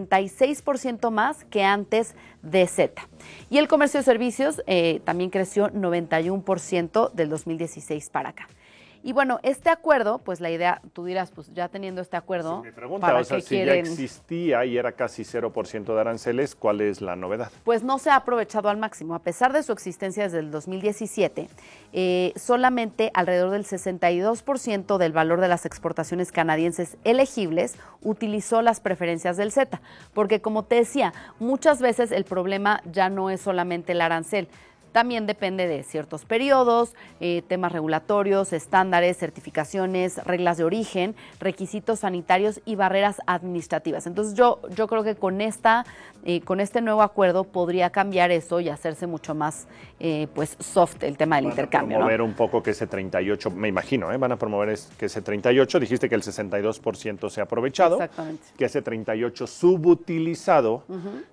76% más que antes de CETA. Y el comercio de servicios también creció 91% del 2016 para acá. Y bueno, este acuerdo, pues la idea, tú dirás, pues ya teniendo este acuerdo, sí, mi pregunta, o sea, si ya existía y era casi 0% de aranceles, ¿cuál es la novedad? Pues no se ha aprovechado al máximo. A pesar de su existencia desde el 2017, solamente alrededor del 62% del valor de las exportaciones canadienses elegibles utilizó las preferencias del CETA. Porque como te decía, muchas veces el problema ya no es solamente el arancel. También depende de ciertos periodos, temas regulatorios, estándares, certificaciones, reglas de origen, requisitos sanitarios y barreras administrativas. Entonces yo creo que con este nuevo acuerdo podría cambiar eso y hacerse mucho más pues soft el tema del intercambio. Van a promover un poco que ese 38, me imagino, van a promover que ese 38, dijiste que el 62% se ha aprovechado. Exactamente. Que ese 38 subutilizado,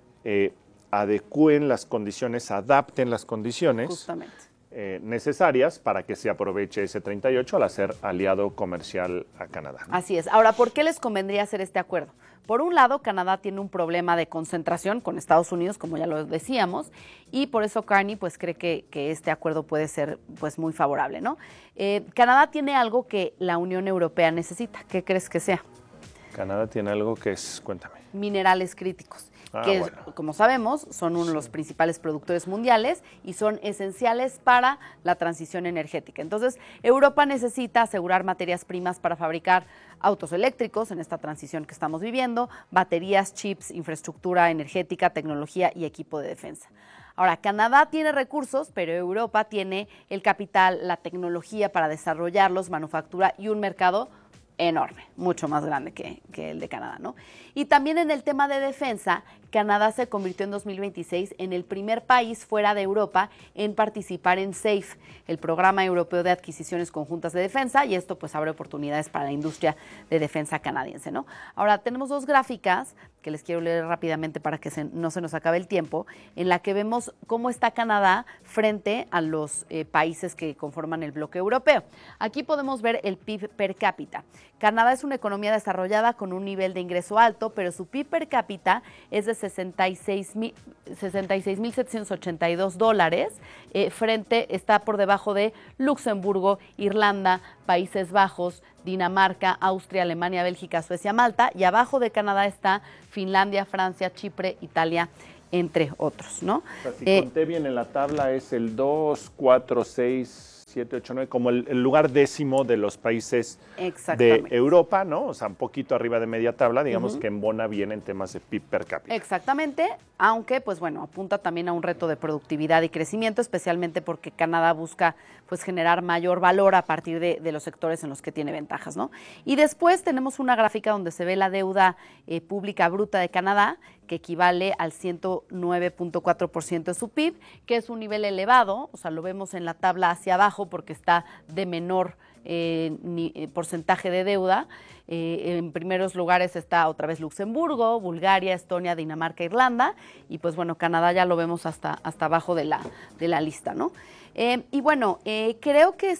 adecúen las condiciones, adapten las condiciones necesarias para que se aproveche ese 38 al hacer aliado comercial a Canadá, ¿no? Así es. Ahora, ¿por qué les convendría hacer este acuerdo? Por un lado, Canadá tiene un problema de concentración con Estados Unidos, como ya lo decíamos, y por eso Carney pues cree que este acuerdo puede ser pues muy favorable, ¿no? Canadá tiene algo que la Unión Europea necesita. ¿Qué crees que sea? Canadá tiene algo que es, cuéntame. Minerales críticos, que bueno, como sabemos son uno de los principales productores mundiales y son esenciales para la transición energética. Entonces, Europa necesita asegurar materias primas para fabricar autos eléctricos en esta transición que estamos viviendo, baterías, chips, infraestructura energética, tecnología y equipo de defensa. Ahora, Canadá tiene recursos, pero Europa tiene el capital, la tecnología para desarrollarlos, manufactura y un mercado enorme, mucho más grande que el de Canadá, ¿no? Y también en el tema de defensa, Canadá se convirtió en 2026 en el primer país fuera de Europa en participar en SAFE, el Programa Europeo de Adquisiciones Conjuntas de Defensa, y esto pues abre oportunidades para la industria de defensa canadiense, ¿no? Ahora, tenemos dos gráficas que les quiero leer rápidamente para que no se nos acabe el tiempo, en la que vemos cómo está Canadá frente a los países que conforman el bloque europeo. Aquí podemos ver el PIB per cápita. Canadá es una economía desarrollada con un nivel de ingreso alto, pero su PIB per cápita es de $66,782, está por debajo de Luxemburgo, Irlanda, Países Bajos, Dinamarca, Austria, Alemania, Bélgica, Suecia, Malta, y abajo de Canadá está Finlandia, Francia, Chipre, Italia, entre otros, ¿no? O sea, si conté bien en la tabla es el 2, 4, 6, 7, 8, 9, como el lugar décimo de los países de Europa, ¿no? O sea, un poquito arriba de media tabla, digamos que embona bien en temas de PIB per cápita. Exactamente, aunque, pues bueno, apunta también a un reto de productividad y crecimiento, especialmente porque Canadá busca, pues, generar mayor valor a partir de los sectores en los que tiene ventajas, ¿no? Y después tenemos una gráfica donde se ve la deuda pública bruta de Canadá, que equivale al 109.4% de su PIB, que es un nivel elevado, o sea, lo vemos en la tabla hacia abajo porque está de menor porcentaje de deuda. En primeros lugares está otra vez Luxemburgo, Bulgaria, Estonia, Dinamarca, Irlanda, y pues bueno, Canadá ya lo vemos hasta abajo de la lista, ¿no? Y bueno, creo que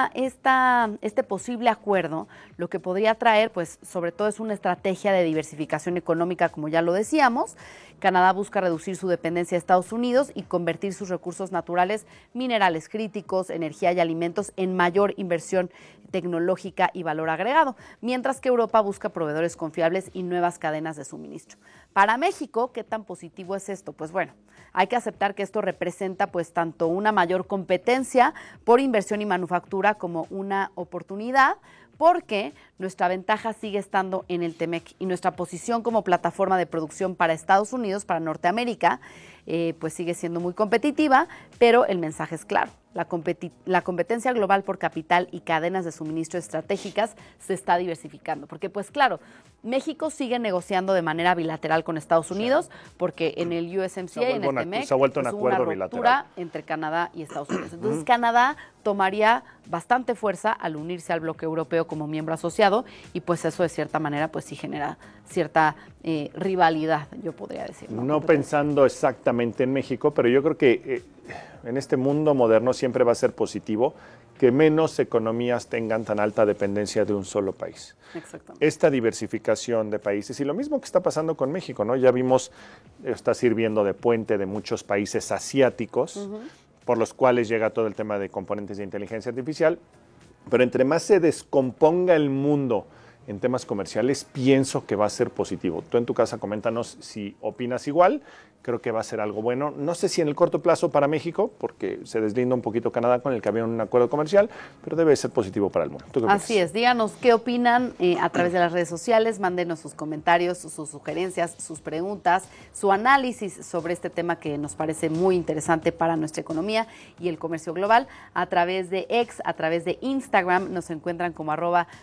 este posible acuerdo lo que podría traer, pues sobre todo es una estrategia de diversificación económica, como ya lo decíamos. Canadá busca reducir su dependencia de Estados Unidos y convertir sus recursos naturales, minerales críticos, energía y alimentos en mayor inversión tecnológica y valor agregado, mientras que Europa busca proveedores confiables y nuevas cadenas de suministro. Para México, ¿qué tan positivo es esto? Pues bueno, hay que aceptar que esto representa pues tanto una mayor competencia por inversión y manufactura como una oportunidad, porque nuestra ventaja sigue estando en el TEMEC y nuestra posición como plataforma de producción para Estados Unidos, para Norteamérica, pues sigue siendo muy competitiva, pero el mensaje es claro. La competencia global por capital y cadenas de suministro estratégicas se está diversificando, porque pues claro, México sigue negociando de manera bilateral con Estados Unidos, porque en el USMCA y en el TEMEC se ha vuelto un acuerdo una ruptura bilateral entre Canadá y Estados Unidos. Entonces Canadá tomaría bastante fuerza al unirse al bloque europeo como miembro asociado, y pues eso de cierta manera pues sí genera cierta rivalidad, yo podría decir. No pensando exactamente en México, pero yo creo que en este mundo moderno siempre va a ser positivo que menos economías tengan tan alta dependencia de un solo país. Exactamente. Esta diversificación de países, y lo mismo que está pasando con México, ¿no? Ya vimos, está sirviendo de puente de muchos países asiáticos, por los cuales llega todo el tema de componentes de inteligencia artificial, pero entre más se descomponga el mundo en temas comerciales, pienso que va a ser positivo. Tú en tu casa coméntanos si opinas igual. Creo que va a ser algo bueno. No sé si en el corto plazo para México, porque se deslinda un poquito Canadá con el que había un acuerdo comercial, pero debe ser positivo para el mundo. ¿Tú qué opinas? Así es, díganos qué opinan a través de las redes sociales, mándenos sus comentarios, sus sugerencias, sus preguntas, su análisis sobre este tema que nos parece muy interesante para nuestra economía y el comercio global. A través de X, a través de Instagram, nos encuentran como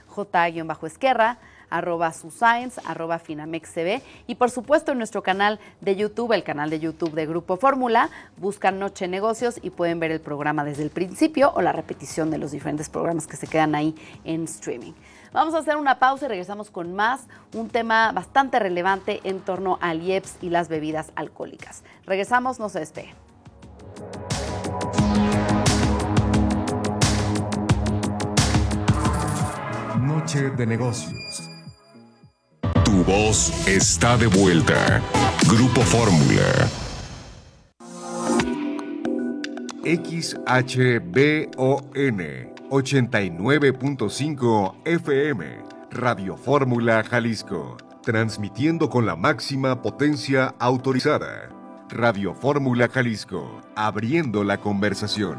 @j_esquerra, @suscience, @finamexcb, y por supuesto en nuestro canal de YouTube, el canal de YouTube de Grupo Fórmula, buscan Noche Negocios y pueden ver el programa desde el principio o la repetición de los diferentes programas que se quedan ahí en streaming. Vamos a hacer una pausa y regresamos con más, un tema bastante relevante en torno al IEPS y las bebidas alcohólicas. Regresamos, no se despeguen. Noche de negocios. Tu voz está de vuelta. Grupo Fórmula. XHBON 89.5 FM. Radio Fórmula Jalisco. Transmitiendo con la máxima potencia autorizada. Radio Fórmula Jalisco. Abriendo la conversación.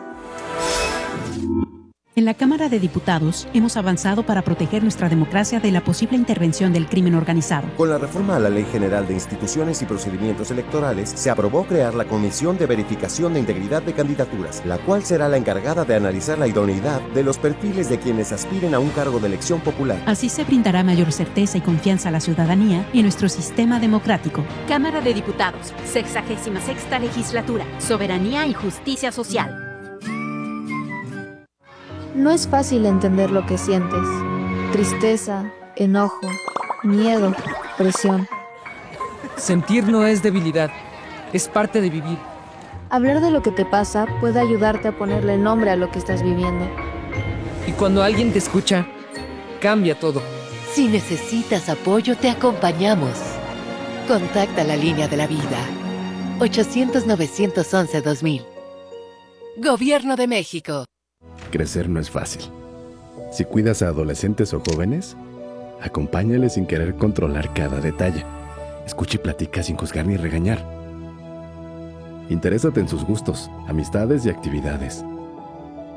En la Cámara de Diputados hemos avanzado para proteger nuestra democracia de la posible intervención del crimen organizado. Con la reforma a la Ley General de Instituciones y Procedimientos Electorales, se aprobó crear la Comisión de Verificación de Integridad de Candidaturas, la cual será la encargada de analizar la idoneidad de los perfiles de quienes aspiren a un cargo de elección popular. Así se brindará mayor certeza y confianza a la ciudadanía y a nuestro sistema democrático. Cámara de Diputados, 66ª Legislatura, Soberanía y Justicia Social. No es fácil entender lo que sientes. Tristeza, enojo, miedo, presión. Sentir no es debilidad, es parte de vivir. Hablar de lo que te pasa puede ayudarte a ponerle nombre a lo que estás viviendo. Y cuando alguien te escucha, cambia todo. Si necesitas apoyo, te acompañamos. Contacta la Línea de la Vida. 800-911-2000. Gobierno de México. Crecer no es fácil. Si cuidas a adolescentes o jóvenes, acompáñales sin querer controlar cada detalle. Escucha y platica sin juzgar ni regañar. Interésate en sus gustos, amistades y actividades.